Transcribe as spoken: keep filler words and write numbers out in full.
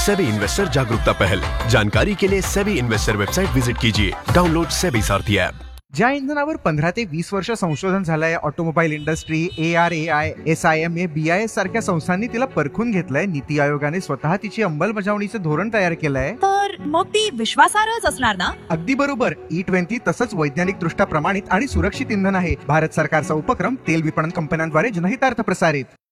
SEBI investor जागरूकता पहल। जानकारी के लिए सेबी इन्वेस्टर वेबसाइट विजिट कीजिए। डाउनलोड सेबी सारथी ऐप। ज्या इंधनावर पंधरा ते वीस वर्ष संशोधन झालंय, automobile industry, A R A I, S I M A, B I S सारख्या संस्थांनी तिला परखून घेतलंय. नीती आयोगाने स्वतः तिची अंमलबजावणीचे धोरण तयार केलंय. तर मग ती विश्वासार्हच असणार ना? अगदी बरोबर. ई ट्वेंटी तसंच वैज्ञानिक दृष्ट्या प्रमाणित आणि सुरक्षित इंधन आहे. भारत सरकारचा उपक्रम तेल विपणन कंपन्यांद्वारे जनहितार्थ प्रसारित.